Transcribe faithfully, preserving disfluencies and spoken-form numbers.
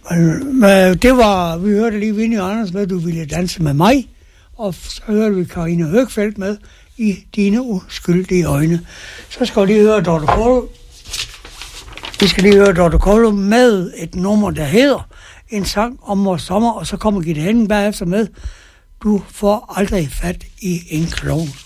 Men det var, vi hørte lige Vinnie Anders med, du ville danse med mig, og så hørte vi Karina Høgfeldt med i Dine uskyldige øjne. Så skal vi lige høre Dorte Kolo. Vi skal lige høre Dorte Kolo med et nummer, der hedder En sang om vores sommer, og så kommer Gitte Henning bagefter med Du får aldrig fat i en klovn.